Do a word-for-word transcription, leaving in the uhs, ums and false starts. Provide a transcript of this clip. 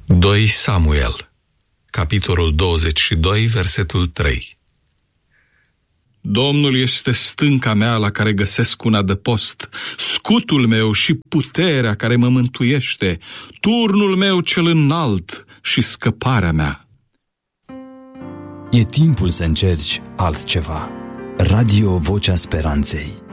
doi Samuel, capitolul douăzeci și doi, versetul trei. Domnul este stânca mea la care găsesc un adăpost, scutul meu și puterea care mă mântuiește, turnul meu cel înalt și scăparea mea. E timpul să încerci altceva. Radio Vocea Speranței.